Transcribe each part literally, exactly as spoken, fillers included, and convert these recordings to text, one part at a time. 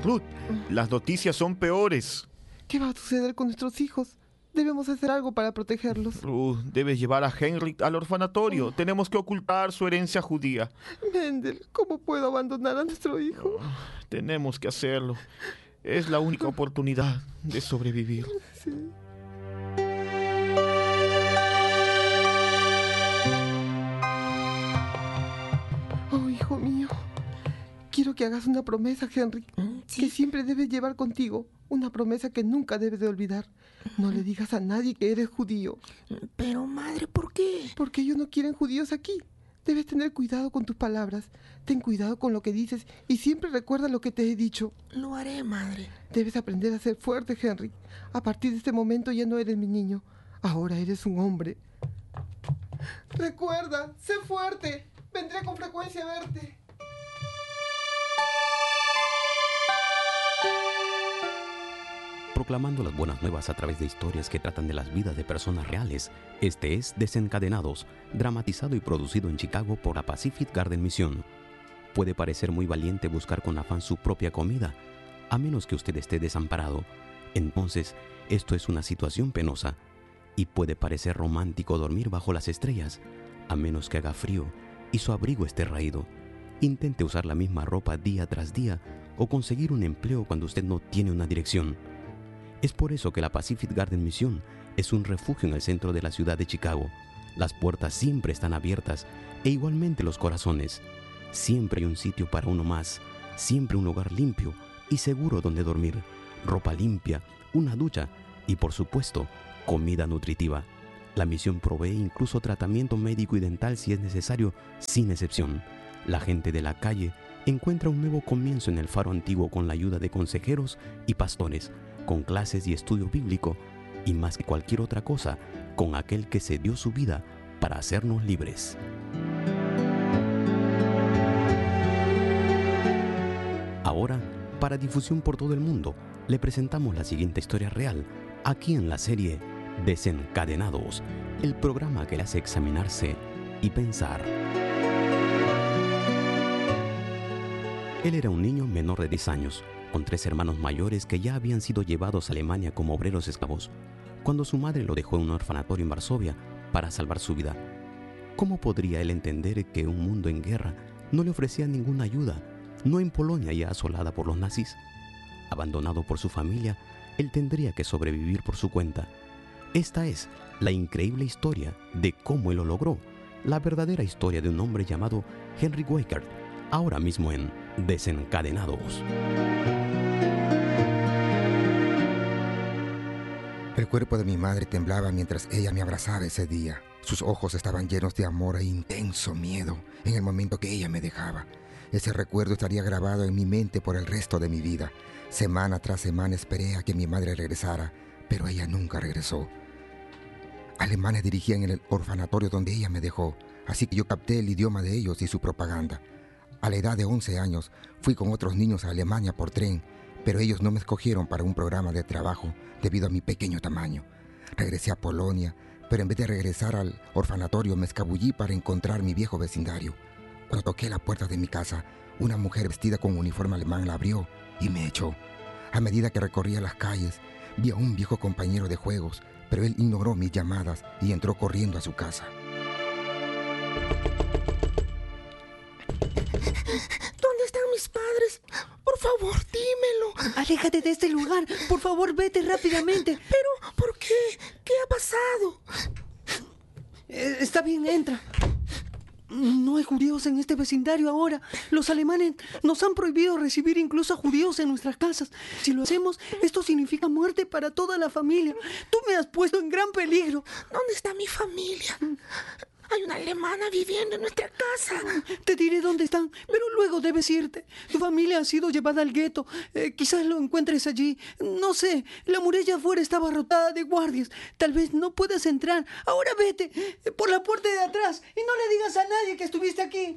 Ruth, las noticias son peores. ¿Qué va a suceder con nuestros hijos? Debemos hacer algo para protegerlos. Ruth, debes llevar a Henrik al orfanatorio. Oh. Tenemos que ocultar su herencia judía. Mendel, ¿cómo puedo abandonar a nuestro hijo? Oh, tenemos que hacerlo. Es la única oportunidad de sobrevivir. Sí. Oh, hijo mío. Quiero que hagas una promesa, Henrik, ¿sí? Que siempre debes llevar contigo. Una promesa que nunca debes de olvidar. No le digas a nadie que eres judío. Pero, madre, ¿por qué? Porque ellos no quieren judíos aquí. Debes tener cuidado con tus palabras. Ten cuidado con lo que dices y siempre recuerda lo que te he dicho. Lo haré, madre. Debes aprender a ser fuerte, Henrik. A partir de este momento ya no eres mi niño. Ahora eres un hombre. Recuerda, sé fuerte. Vendré con frecuencia a verte. Proclamando las buenas nuevas a través de historias que tratan de las vidas de personas reales. Este es Desencadenados, dramatizado y producido en Chicago por la Pacific Garden Mission. Puede parecer muy valiente buscar con afán su propia comida, a menos que usted esté desamparado. Entonces, esto es una situación penosa. Y puede parecer romántico dormir bajo las estrellas, a menos que haga frío y su abrigo esté raído. Intente usar la misma ropa día tras día o conseguir un empleo cuando usted no tiene una dirección. Es por eso que la Pacific Garden Mission es un refugio en el centro de la ciudad de Chicago. Las puertas siempre están abiertas e igualmente los corazones. Siempre hay un sitio para uno más, siempre un lugar limpio y seguro donde dormir, ropa limpia, una ducha y, por supuesto, comida nutritiva. La misión provee incluso tratamiento médico y dental si es necesario, sin excepción. La gente de la calle encuentra un nuevo comienzo en el faro antiguo con la ayuda de consejeros y pastores, con clases y estudio bíblico, y más que cualquier otra cosa, con aquel que se dio su vida para hacernos libres. Ahora, para difusión por todo el mundo, le presentamos la siguiente historia real, aquí en la serie Desencadenados, el programa que le hace examinarse y pensar. Él era un niño menor de diez años, con tres hermanos mayores que ya habían sido llevados a Alemania como obreros esclavos, cuando su madre lo dejó en un orfanatorio en Varsovia para salvar su vida. ¿Cómo podría él entender que un mundo en guerra no le ofrecía ninguna ayuda, no en Polonia ya asolada por los nazis? Abandonado por su familia, él tendría que sobrevivir por su cuenta. Esta es la increíble historia de cómo él lo logró, la verdadera historia de un hombre llamado Henrik Weikart, ahora mismo en Desencadenados. El cuerpo de mi madre temblaba mientras ella me abrazaba ese día. Sus ojos estaban llenos de amor e intenso miedo en el momento que ella me dejaba. Ese recuerdo estaría grabado en mi mente por el resto de mi vida. Semana tras semana esperé a que mi madre regresara, pero ella nunca regresó. Alemanes dirigían en el orfanatorio donde ella me dejó, así que yo capté el idioma de ellos y su propaganda. A la edad de once años, fui con otros niños a Alemania por tren, pero ellos no me escogieron para un programa de trabajo debido a mi pequeño tamaño. Regresé a Polonia, pero en vez de regresar al orfanatorio me escabullí para encontrar mi viejo vecindario. Cuando toqué la puerta de mi casa, una mujer vestida con uniforme alemán la abrió y me echó. A medida que recorría las calles, vi a un viejo compañero de juegos, pero él ignoró mis llamadas y entró corriendo a su casa. ¿Dónde están mis padres? Por favor, dímelo. Aléjate de este lugar. Por favor, vete rápidamente. ¿Pero por qué? ¿Qué ha pasado? Eh, está bien, entra. No hay judíos en este vecindario ahora. Los alemanes nos han prohibido recibir incluso a judíos en nuestras casas. Si lo hacemos, esto significa muerte para toda la familia. Tú me has puesto en gran peligro. ¿Dónde está mi familia? Hay una alemana viviendo en nuestra casa. Te diré dónde están, pero luego debes irte. Tu familia ha sido llevada al gueto. Eh, quizás lo encuentres allí. No sé, la muralla afuera está abarrotada de guardias. Tal vez no puedas entrar. Ahora vete eh, por la puerta de atrás y no le digas a nadie que estuviste aquí.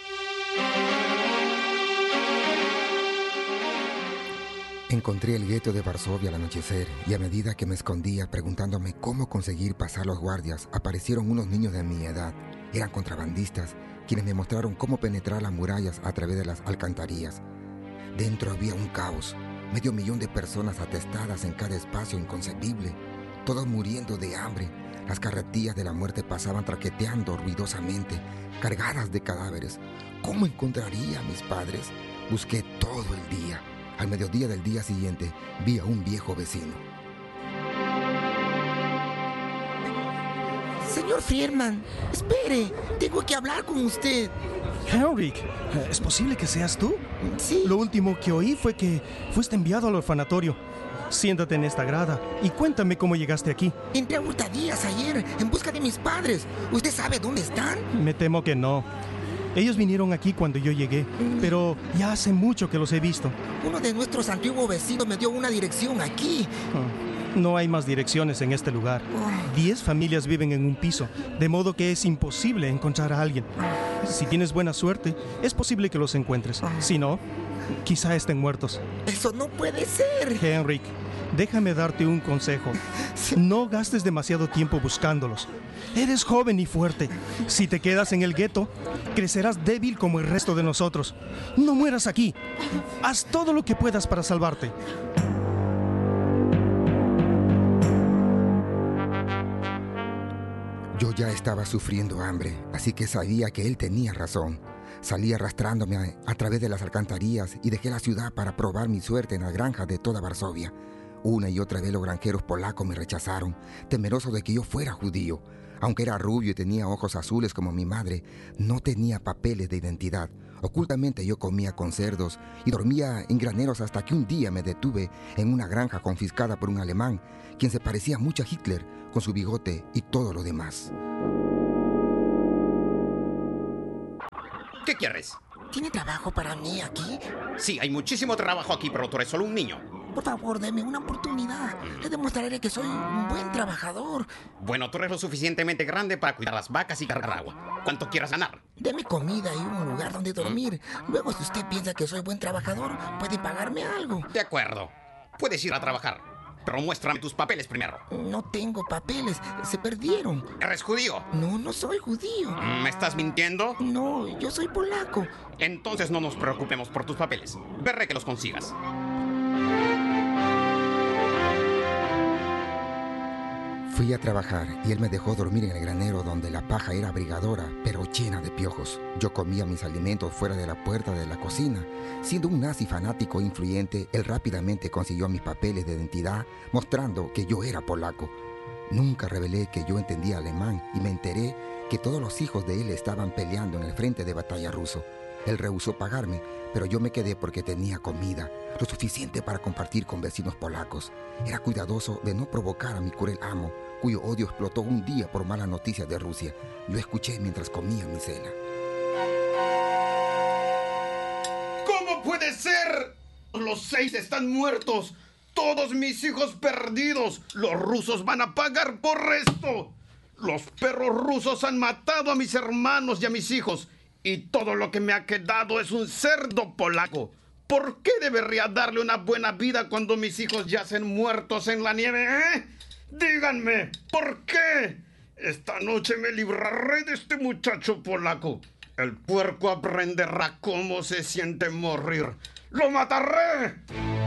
Encontré el gueto de Varsovia al anochecer y a medida que me escondía preguntándome cómo conseguir pasar los guardias, aparecieron unos niños de mi edad. Eran contrabandistas, quienes me mostraron cómo penetrar las murallas a través de las alcantarillas. Dentro había un caos, medio millón de personas atestadas en cada espacio inconcebible, todos muriendo de hambre. Las carretillas de la muerte pasaban traqueteando ruidosamente, cargadas de cadáveres. ¿Cómo encontraría a mis padres? Busqué todo el día. Al mediodía del día siguiente, vi a un viejo vecino. Señor Friedman, espere, tengo que hablar con usted. Henrik, ¿es posible que seas tú? Sí. Lo último que oí fue que fuiste enviado al orfanatorio. Siéntate en esta grada y cuéntame cómo llegaste aquí. Entré a hurtadillas ayer en busca de mis padres. ¿Usted sabe dónde están? Me temo que no. Ellos vinieron aquí cuando yo llegué, pero ya hace mucho que los he visto. Uno de nuestros antiguos vecinos me dio una dirección aquí. No hay más direcciones en este lugar. Diez familias viven en un piso, de modo que es imposible encontrar a alguien. Si tienes buena suerte, es posible que los encuentres. Si no, quizá estén muertos. Eso no puede ser. Henrik, déjame darte un consejo. No gastes demasiado tiempo buscándolos. Eres joven y fuerte. Si te quedas en el gueto, crecerás débil como el resto de nosotros. No mueras aquí. Haz todo lo que puedas para salvarte. Yo ya estaba sufriendo hambre, así que sabía que él tenía razón. Salí arrastrándome a, a través de las alcantarillas y dejé la ciudad para probar mi suerte en las granjas de toda Varsovia. Una y otra vez los granjeros polacos me rechazaron, temerosos de que yo fuera judío. Aunque era rubio y tenía ojos azules como mi madre, no tenía papeles de identidad. Ocultamente yo comía con cerdos y dormía en graneros hasta que un día me detuve en una granja confiscada por un alemán, quien se parecía mucho a Hitler, con su bigote y todo lo demás. ¿Qué quieres? ¿Tiene trabajo para mí aquí? Sí, hay muchísimo trabajo aquí, pero tú eres solo un niño. Por favor, deme una oportunidad. Le demostraré que soy un buen trabajador. Bueno, tú eres lo suficientemente grande para cuidar las vacas y cargar agua. ¿Cuánto quieras ganar? Deme comida y un lugar donde dormir. Luego, si usted piensa que soy buen trabajador, puede pagarme algo. De acuerdo. Puedes ir a trabajar, pero muéstrame tus papeles primero. No tengo papeles. Se perdieron. ¿Eres judío? No, no soy judío. ¿Me estás mintiendo? No, yo soy polaco. Entonces no nos preocupemos por tus papeles. Veré que los consigas. Fui a trabajar y él me dejó dormir en el granero donde la paja era abrigadora, pero llena de piojos. Yo comía mis alimentos fuera de la puerta de la cocina. Siendo un nazi fanático e influyente, él rápidamente consiguió mis papeles de identidad, mostrando que yo era polaco. Nunca revelé que yo entendía alemán y me enteré que todos los hijos de él estaban peleando en el frente de batalla ruso. Él rehusó pagarme, pero yo me quedé porque tenía comida, lo suficiente para compartir con vecinos polacos. Era cuidadoso de no provocar a mi cruel amo, cuyo odio explotó un día por malas noticias de Rusia. Lo escuché mientras comía mi cena. ¿Cómo puede ser? Los seis están muertos. Todos mis hijos perdidos. Los rusos van a pagar por esto. Los perros rusos han matado a mis hermanos y a mis hijos. Y todo lo que me ha quedado es un cerdo polaco. ¿Por qué debería darle una buena vida cuando mis hijos yacen muertos en la nieve, eh? Díganme, ¿por qué? Esta noche me libraré de este muchacho polaco. El puerco aprenderá cómo se siente morir. ¡Lo mataré!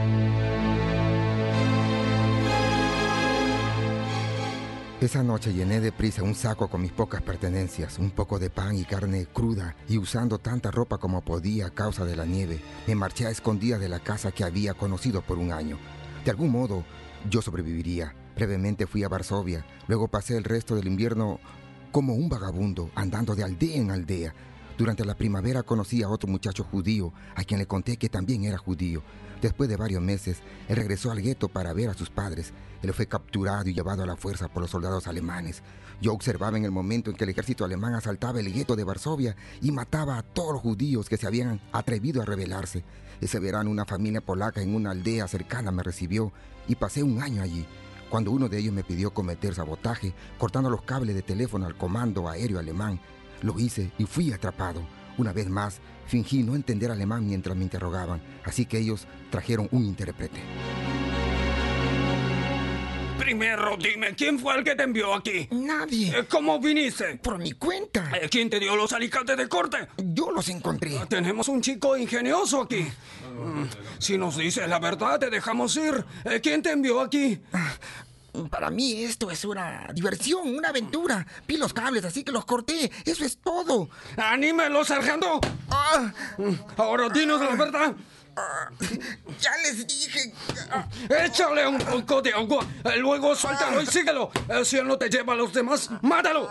Esa noche llené de prisa un saco con mis pocas pertenencias, un poco de pan y carne cruda, y usando tanta ropa como podía a causa de la nieve, me marché a escondidas de la casa que había conocido por un año. De algún modo, yo sobreviviría. Brevemente fui a Varsovia, luego pasé el resto del invierno como un vagabundo, andando de aldea en aldea. Durante la primavera conocí a otro muchacho judío, a quien le conté que también era judío. Después de varios meses, él regresó al gueto para ver a sus padres. Él fue capturado y llevado a la fuerza por los soldados alemanes. Yo observaba en el momento en que el ejército alemán asaltaba el gueto de Varsovia y mataba a todos los judíos que se habían atrevido a rebelarse. Ese verano una familia polaca en una aldea cercana me recibió y pasé un año allí. Cuando uno de ellos me pidió cometer sabotaje, cortando los cables de teléfono al comando aéreo alemán, lo hice y fui atrapado. Una vez más, fingí no entender alemán mientras me interrogaban, así que ellos trajeron un intérprete. Primero dime, ¿quién fue el que te envió aquí? Nadie. Eh, ¿Cómo viniste? Por mi cuenta. Eh, ¿Quién te dio los alicates de corte? Yo los encontré. Tenemos un chico ingenioso aquí. Mm, Si nos dices la verdad, te dejamos ir. Eh, ¿Quién te envió aquí? Para mí esto es una diversión, una aventura. Vi los cables, así que los corté. Eso es todo. ¡Anímelo, sargento! Ah, Mm, Ahora dinos la verdad. ah, ya les dije. Échale un poco de agua. eh, Luego suéltalo y síguelo. Eh, Si él no te lleva a los demás, mátalo.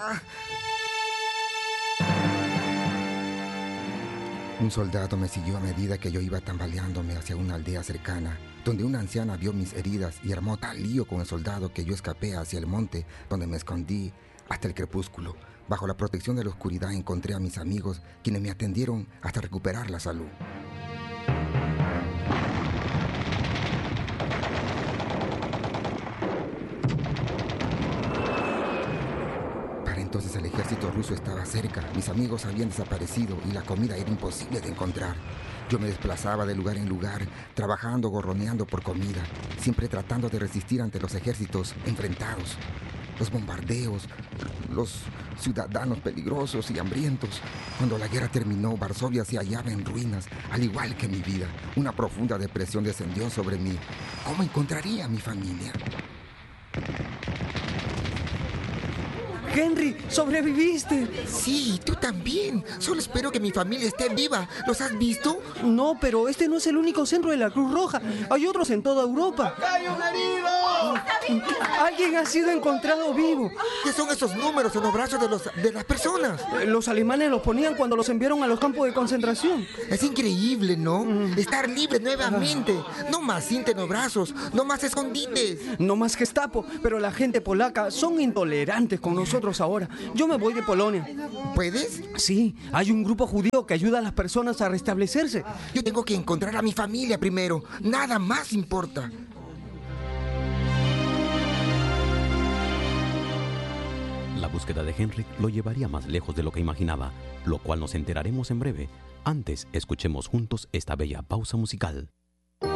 Un soldado me siguió a medida que yo iba tambaleándome hacia una aldea cercana, donde una anciana vio mis heridas y armó tal lío con el soldado que yo escapé hacia el monte, donde me escondí hasta el crepúsculo. Bajo la protección de la oscuridad encontré a mis amigos, quienes me atendieron hasta recuperar la salud. Para entonces el ejército ruso estaba cerca, mis amigos habían desaparecido y la comida era imposible de encontrar. Yo me desplazaba de lugar en lugar, trabajando, gorroneando por comida, siempre tratando de resistir ante los ejércitos enfrentados. Los bombardeos, los ciudadanos peligrosos y hambrientos. Cuando la guerra terminó, Varsovia se hallaba en ruinas, al igual que mi vida. Una profunda depresión descendió sobre mí. ¿Cómo encontraría a mi familia? Henry, sobreviviste. Sí, tú también. Solo espero que mi familia esté viva. ¿Los has visto? No, pero este no es el único centro de la Cruz Roja. Hay otros en toda Europa. ¡Hay un herido! Alguien ha sido encontrado vivo. ¿Qué son esos números en los brazos de, los, de las personas? Eh, Los alemanes los ponían cuando los enviaron a los campos de concentración. Es increíble, ¿no? Estar libre nuevamente. No más cinta en los brazos, no más escondites. No más Gestapo, pero la gente polaca son intolerantes con nosotros ahora. Yo me voy de Polonia. ¿Puedes? Sí, hay un grupo judío que ayuda a las personas a restablecerse. Yo tengo que encontrar a mi familia primero. Nada más importa. La búsqueda de Henrik lo llevaría más lejos de lo que imaginaba, lo cual nos enteraremos en breve. Antes, escuchemos juntos esta bella pausa musical.